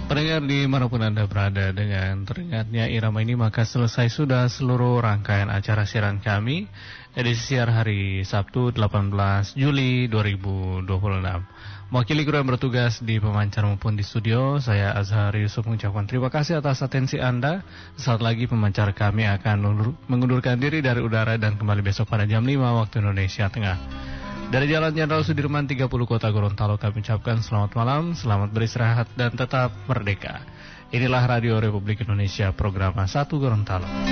Pendengar dimanapun Anda berada, dengan teringatnya irama ini maka selesai sudah seluruh rangkaian acara siaran kami edisi siar hari Sabtu 18 Juli 2026. Mewakili kru yang bertugas di pemancar maupun di studio, saya Azhar Yusuf mengucapkan terima kasih atas atensi Anda. Saat lagi pemancar kami akan mengundurkan diri dari udara dan kembali besok pada jam 5 waktu Indonesia Tengah. Dari Jalan Jenderal Sudirman 30 Kota Gorontalo kami ucapkan selamat malam, selamat beristirahat dan tetap merdeka. Inilah Radio Republik Indonesia program 1 Gorontalo.